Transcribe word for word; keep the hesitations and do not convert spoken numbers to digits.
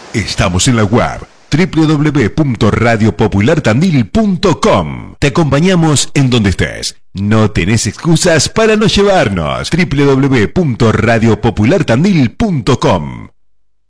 Estamos en la web doble u doble u doble u punto radio popular tandil punto com. Te acompañamos en donde estés. No tenés excusas para no llevarnos. doble u doble u doble u punto radio popular tandil punto com.